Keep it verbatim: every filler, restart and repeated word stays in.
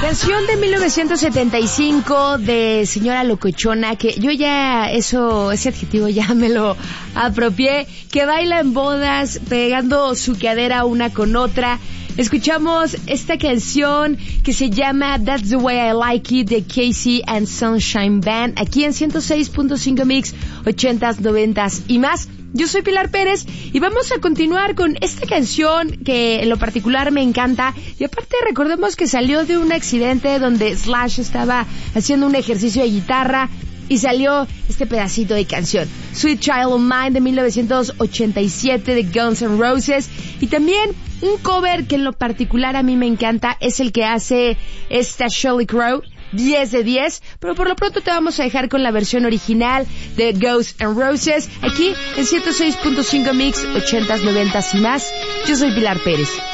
Canción de mil novecientos setenta y cinco de Señora Locochona, que yo ya, eso, ese adjetivo ya me lo apropié, que baila en bodas, pegando su cadera una con otra. Escuchamos esta canción que se llama That's the Way I Like It de Casey and Sunshine Band, aquí en ciento seis punto cinco Mix, ochentas, noventas y más. Yo soy Pilar Pérez y vamos a continuar con esta canción que en lo particular me encanta. Y aparte recordemos que salió de un accidente donde Slash estaba haciendo un ejercicio de guitarra y salió este pedacito de canción. Sweet Child of Mine de mil novecientos ochenta y siete de Guns N' Roses. Y también un cover que en lo particular a mí me encanta es el que hace esta Sheryl Crow. diez de diez, pero por lo pronto te vamos a dejar con la versión original de Guns N' Roses, aquí en ciento seis punto cinco Mix, ochentas, noventas y más. Yo soy Pilar Pérez.